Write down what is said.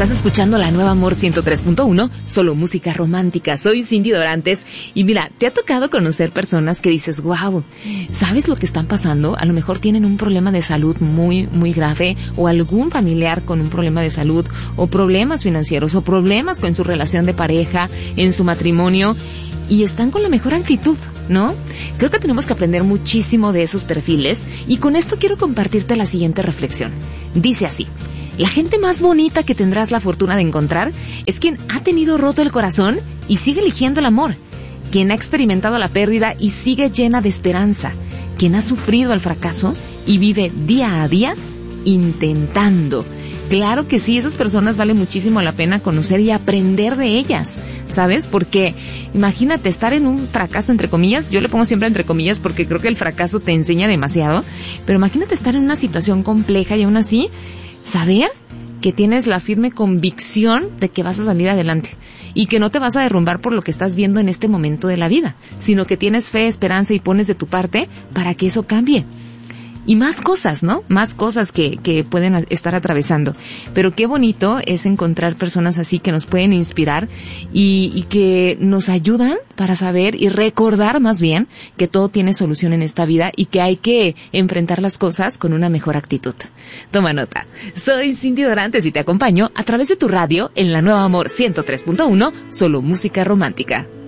Estás escuchando la nueva Amor 103.1, solo música romántica. Soy Cindy Dorantes y mira, ¿te ha tocado conocer personas que dices, wow, ¿sabes lo que están pasando? A lo mejor tienen un problema de salud muy, muy grave, o algún familiar con un problema de salud, o problemas financieros, o problemas con su relación de pareja, en su matrimonio, y están con la mejor actitud, ¿no? Creo que tenemos que aprender muchísimo de esos perfiles, y con esto quiero compartirte la siguiente reflexión. Dice así: la gente más bonita que tendrás la fortuna de encontrar es quien ha tenido roto el corazón y sigue eligiendo el amor, quien ha experimentado la pérdida y sigue llena de esperanza, quien ha sufrido el fracaso y vive día a día intentando. Claro que sí, esas personas vale muchísimo la pena conocer y aprender de ellas, ¿sabes? Porque imagínate estar en un fracaso, entre comillas, yo le pongo siempre entre comillas porque creo que el fracaso te enseña demasiado, pero imagínate estar en una situación compleja y aún así saber que tienes la firme convicción de que vas a salir adelante y que no te vas a derrumbar por lo que estás viendo en este momento de la vida, sino que tienes fe, esperanza y pones de tu parte para que eso cambie. Y más cosas, ¿no? Más cosas que pueden estar atravesando. Pero qué bonito es encontrar personas así que nos pueden inspirar y que nos ayudan para saber y recordar más bien que todo tiene solución en esta vida y que hay que enfrentar las cosas con una mejor actitud. Toma nota. Soy Cindy Dorantes y te acompaño a través de tu radio en la nueva Amor 103.1, solo música romántica.